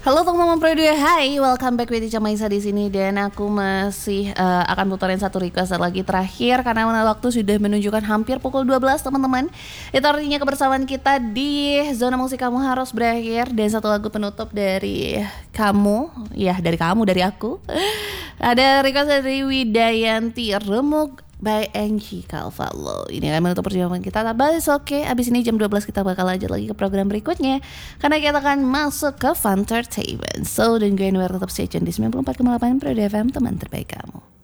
Halo teman-teman Pro 2, hai, welcome back with Ica Maisa di sini dan aku masih akan puterin satu request lagi terakhir karena waktu sudah menunjukkan hampir pukul 12 teman-teman. Itu artinya kebersamaan kita di zona musik kamu harus berakhir dan satu lagu penutup dari kamu, ya dari kamu, dari aku. Ada request dari Widayanti, Remuk by Angie Calvallo. Ini akan menutup perjumpaan kita. But it's okay. Abis ini jam 12 kita bakal lanjut lagi ke program berikutnya karena kita akan masuk ke Fun Entertainment. So don't go anywhere, tetap stay tune di 94,8 Pro FM, teman terbaik kamu.